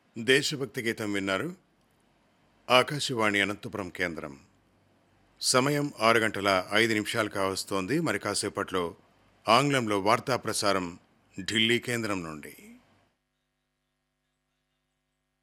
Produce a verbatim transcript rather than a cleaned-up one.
దేశభక్తి గీతం విన్నారు. ఆకాశవాణి అనంతపురం కేంద్రం. సమయం ఆరు గంటల ఐదు నిమిషాలు కావస్తోంది. మరి కాసేపట్లో ఆంగ్లంలో వార్తా ప్రసారం ఢిల్లీ కేంద్రం నుండి.